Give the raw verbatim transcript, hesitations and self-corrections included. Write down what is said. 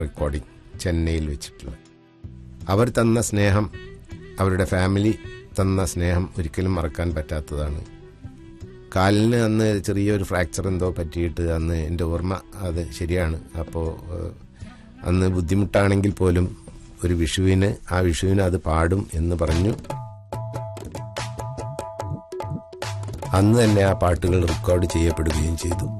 Recording ചെന്നൈയിൽ വെച്ചിട്ടുള്ളത്. അവർ തന്ന സ്നേഹം, അവരുടെ ഫാമിലി തന്ന സ്നേഹം ഒരിക്കലും മറക്കാൻ പറ്റാത്തതാണ്. കാലിന് അന്ന് ചെറിയൊരു ഫ്രാക്ചർ എന്തോ പറ്റിയിട്ട് അന്ന് എൻ്റെ ഓർമ്മ അത് ശരിയാണ്. അപ്പോൾ അന്ന് ബുദ്ധിമുട്ടാണെങ്കിൽ പോലും ഒരു വിഷുവിന് ആ വിഷുവിന് അത് പാടും എന്ന് പറഞ്ഞു. അന്ന് തന്നെ ആ പാട്ടുകൾ റെക്കോർഡ് ചെയ്യപ്പെടുകയും ചെയ്തു.